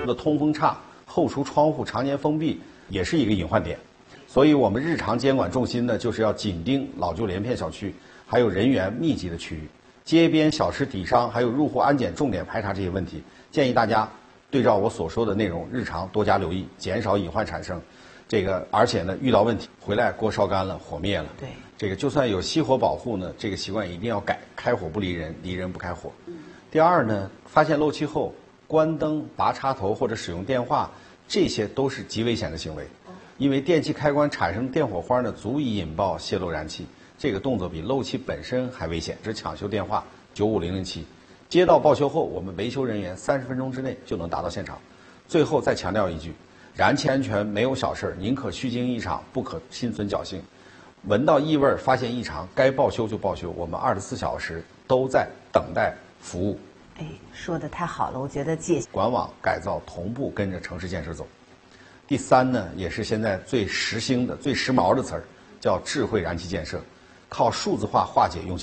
的通风差，后厨窗户常年封闭也是一个隐患点。所以我们日常监管重心呢，就是要紧盯老旧连片小区，还有人员密集的区域，街边小吃底商，还有入户安检重点排查这些问题。建议大家对照我所说的内容，日常多加留意，减少隐患产生。而且呢，遇到问题回来锅烧干了，火灭了。 对， 就算有熄火保护呢，这个习惯一定要改，开火不离人，离人不开火。第二呢，发现漏气后关灯、拔插头或者使用电话，这些都是极危险的行为，因为电器开关产生的电火花呢，足以引爆泄漏燃气。这个动作比漏气本身还危险。是抢修电话95007，接到报修后，我们维修人员30分钟之内就能达到现场。最后再强调一句，燃气安全没有小事，宁可虚惊一场，不可心存侥幸。闻到异味，发现异常，该报修就报修，我们24小时都在等待服务。 说的太好了，我觉得管网改造同步跟着城市建设走。第三呢，也是现在最时兴的、最时髦的词儿，叫智慧燃气建设，靠数字化化解用